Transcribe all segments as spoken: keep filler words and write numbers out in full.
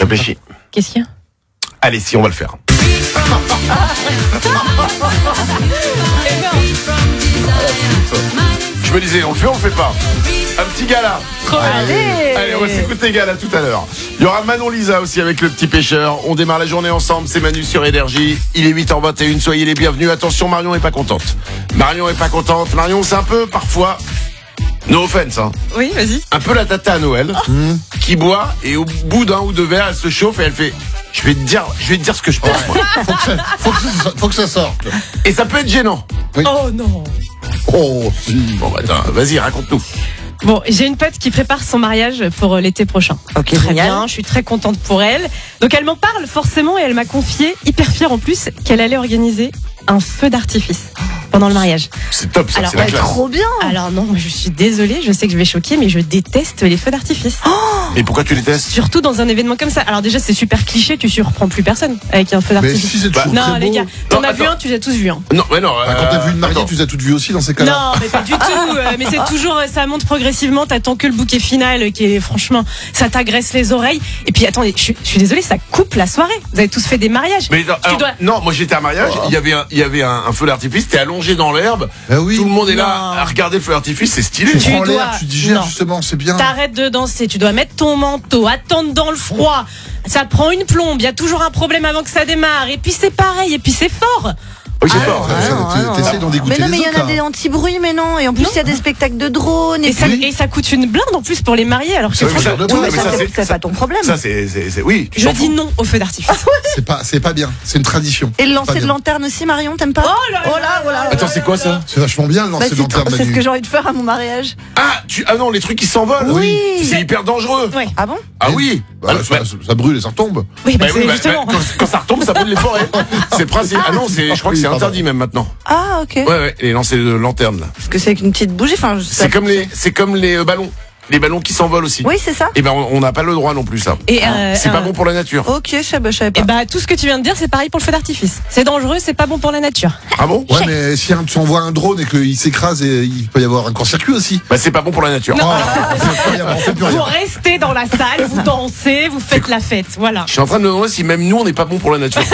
Réfléchis. Qu'est-ce qu'il y a? Allez, si, on va le faire. Je me disais, on le fait, on le fait pas. Un petit gala. Allez. Allez, on va s'écouter gala tout à l'heure. Il y aura Manon Lisa aussi avec le petit pêcheur. On démarre la journée ensemble, c'est Manu sur Énergie. Il est huit heures vingt et une, soyez les bienvenus. Attention, Marion est pas contente. Marion est pas contente. Marion, c'est un peu, parfois, no offense, hein. Oui, vas-y. Un peu la tata à Noël, mmh. qui boit et au bout d'un ou deux verres, elle se chauffe et elle fait... Je vais te dire, je vais te dire ce que je pense. Ouais. faut, que ça, faut, que ça, faut que ça sorte. Et ça peut être gênant. Oui. Oh non. Oh si. Bon bah attends, vas-y, raconte-nous. Bon, j'ai une pote qui prépare son mariage pour l'été prochain. Ok, très génial. bien, je suis très contente pour elle. Donc elle m'en parle forcément et elle m'a confié, hyper fière en plus, qu'elle allait organiser un feu d'artifice pendant le mariage. C'est top ça, Alors, c'est la ouais, classe. Trop bien. Alors non, moi, je suis désolée, je sais que je vais choquer, mais je déteste les feux d'artifice. Oh, Mais pourquoi tu les testes? Surtout dans un événement comme ça. Alors déjà, c'est super cliché, tu surprends plus personne avec un feu Mais d'artifice. si c'est toujours non, très les beau. gars, t'en Non, as vu attends. un, tu les as tous vus. Hein. Non, mais non. Bah, quand t'as vu une mariée, attends. tu les as toutes vues aussi dans ces cas-là. Non, mais pas du tout. euh, mais c'est toujours, euh, ça monte progressivement. T'attends que le bouquet final, euh, qui est franchement, ça t'agresse les oreilles. Et puis attendez, je suis- je suis désolée, ça coupe la soirée. Vous avez tous fait des mariages. Mais non, Tu alors, dois- non, moi j'étais à un mariage, Oh. il y avait un, il y avait un, un feu d'artifice, t'es allongé dans l'herbe, Bah oui. tout le monde est là Non. à regarder le feu d'artifice, c'est stylé. Tu Tu prends dois- l'air, tu digères non. justement, c'est bien. T'arrêtes de danser, tu dois mettre ton manteau, attendre dans le froid. Ça prend une plombe, il y a toujours un problème avant que ça démarre. Et puis c'est pareil, et puis c'est fort. Oui, c'est Ah, fort. ouais, non, t'es- ah, non. T'essayes d'en dégoûter Mais non, mais les il y autres. en a des là. anti-bruits, mais non. Et en plus, il y a des spectacles de drones. Et, Et ça, puis- et ça coûte une blinde en plus pour les mariés. Alors que Ça, Oui, mais faut ça- faire de oui, bois, mais mais mais ça, ça, c'est c'est- c'est ça- pas ton problème. Ça, c'est, c'est, c'est- oui. tu je t'en dis fous. non au feu d'artifice. C'est pas, c'est pas bien. C'est une tradition. Et le C'est lancer pas de bien. lanterne aussi, Marion, t'aimes pas? Oh là là oh là, oh là. Attends, c'est quoi ça? C'est vachement bien le Bah, lancer c'est de lanterne, trop- c'est ce Manu. que j'ai envie de faire à mon mariage. Ah, tu, ah non, les trucs qui s'envolent. Oui. C'est hyper dangereux. Ouais. Ah bon? Ah oui. Bah, Ah, ça, bah- ça brûle et ça retombe. Oui, bah, bah c'est oui, bah, justement. bah, quand, quand ça retombe, ça brûle les forêts. C'est le principe. Ah non, c'est, je crois que c'est Oui, pardon. interdit même maintenant. Ah, ok. Ouais, ouais, les lancers de lanterne là. Parce que c'est avec une petite bougie. Enfin, je- ça- C'est comme les, c'est comme les euh, ballons. Les ballons qui s'envolent aussi. Oui, c'est ça. Et ben, on on n'a pas le droit non plus, ça. Et euh, C'est pas euh, bon pour la nature. Ok, je savais, je savais pas. Et bah tout ce que tu viens de dire, c'est pareil pour le feu d'artifice. C'est dangereux, c'est pas bon pour la nature. Ah bon? Ouais, mais si un- tu envoies un drone et qu'il s'écrase, et il peut y avoir un court-circuit aussi. Bah, c'est pas bon pour la nature. Oh, c'est incroyable, on fait plus Vous rien. restez dans la salle, vous dansez, vous faites la fête, voilà. Je suis en train de me demander si même nous on n'est pas bon pour la nature.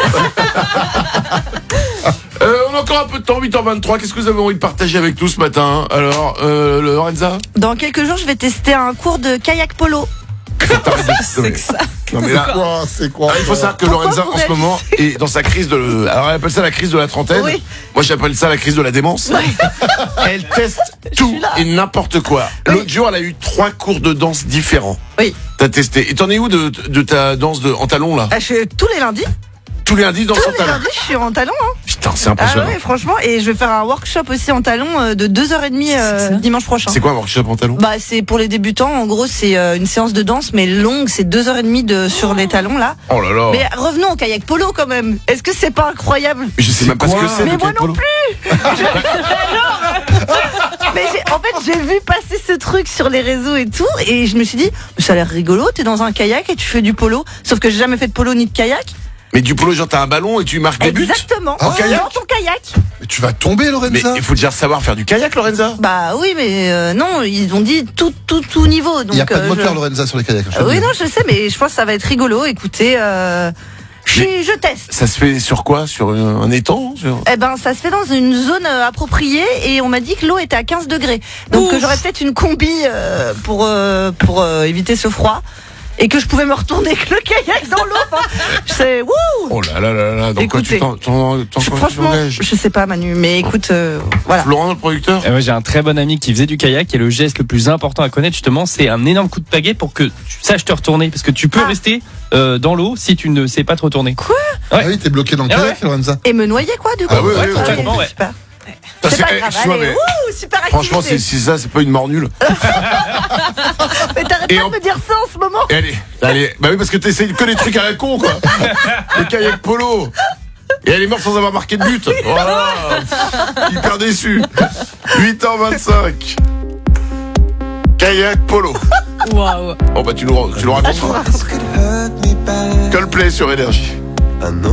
euh, on a encore un peu de temps, huit heures vingt-trois. Qu'est-ce que vous avez envie de partager avec nous ce matin? Alors, euh, Lorenza? Dans quelques jours, je vais tester un cours de kayak polo. C'est que ça. Non, mais là, C'est quoi, c'est quoi ah, il faut savoir que Pourquoi Lorenza vous en ce moment est dans sa crise de. Alors elle appelle ça la crise de la trentaine. Oui. Moi j'appelle ça la crise de la démence. Elle teste tout et n'importe quoi. L'autre jour elle a eu trois cours de danse différents. Oui. T'as testé. Et t'en es où de, de ta danse de, en talon là? Ah, je, tous les lundis. Tous les lundis danse Tous en les talon. lundis, je suis en talon. Hein. Putain, c'est Ah impressionnant. ouais, franchement. Et je vais faire un workshop aussi en talon euh, de deux heures trente C'est euh, ça. dimanche prochain. C'est quoi un workshop en talon? Bah, c'est pour les débutants. En gros, c'est euh, une séance de danse, mais longue. C'est deux heures trente de, sur les talons, là. Oh là là. Mais revenons au kayak polo, quand même. Est-ce que c'est pas incroyable? Mais je sais même pas ce quoi que c'est. Mais le moi kayak non polo. Mais j'ai- en fait, j'ai vu passer ce truc sur les réseaux et tout, et je me suis dit, ça a l'air rigolo. T'es dans un kayak et tu fais du polo. Sauf que j'ai jamais fait de polo ni de kayak. Mais du polo, genre t'as un ballon et tu marques des buts. Exactement. En kayak Dans ton kayak. Mais tu vas tomber, Mais Lorenza. il faut déjà savoir faire du kayak, Lorenza. Bah oui, mais euh, non, ils ont dit tout, tout, tout niveau. Donc, Il n'y a pas de euh, moteur, je- Lorenza, sur les kayaks. je te Euh, le oui, dis. non, je sais, mais je pense que ça va être rigolo. Écoutez, euh, je, suis- je teste. Ça se fait sur quoi? Sur un, un étang sur... Eh ben, ça se fait dans une zone euh, appropriée et on m'a dit que l'eau était à quinze degrés. Donc Ouf. que j'aurais peut-être une combi euh, pour euh, pour euh, éviter ce froid et que je pouvais me retourner avec le kayak dans l'eau. Enfin, c'est wouh. Oh là là là là. Donc quoi, tu Écoutez, t'en, t'en, t'en, Je- t'en- Franchement, t'engages je sais pas, Manu, mais écoute, euh, voilà. Florent, notre producteur. Euh, moi, j'ai un très bon ami qui faisait du kayak et le geste le plus important à connaître justement, c'est un énorme coup de pagaie pour que tu saches te retourner parce que tu peux Ah. rester euh, dans l'eau si tu ne sais pas te retourner. Quoi? Ah oui, t'es bloqué dans le Ah kayak, Lorenza. Et me noyer quoi du coup? Ah oui, oui, oui, totalement, ouais. Super. Parce C'est que, pas eh, grave, excuse-moi, allez, mais wouh, super activité. franchement, c'est, c'est ça, c'est pas une mort nulle. Mais t'arrêtes Et pas en- de me dire ça en ce moment. Et allez, allez. Bah oui, parce que t'essayes que des trucs à la con, quoi. Le kayak polo. Et elle est morte sans avoir marqué de but. Voilà. Hyper déçu. huit heures vingt-cinq. Kayak polo. Waouh. Bon bah tu nous, tu nous raconteras. Coldplay sur Énergie.